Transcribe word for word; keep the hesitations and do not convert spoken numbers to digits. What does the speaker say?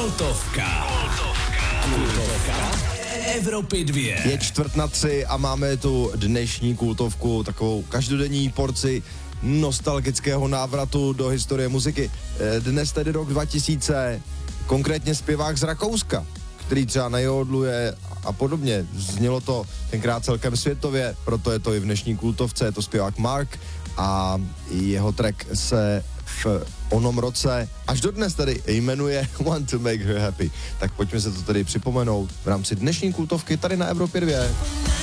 Kultovka. Kultovka Evropy dvě. Je čtvrt na tři a máme tu dnešní kultovku, takovou každodenní porci nostalgického návratu do historie muziky. Dnes tedy rok dva tisíce, konkrétně zpěvák z Rakouska, který třeba nejodluje a podobně. Znělo to tenkrát celkem světově, proto je to i v dnešní kultovce, je to zpěvák Mark a jeho track se v onom roce až dodnes tedy jmenuje Want to Make Her Happy. Tak pojďme se to tedy připomenout v rámci dnešní kultovky tady na Evropě dvě.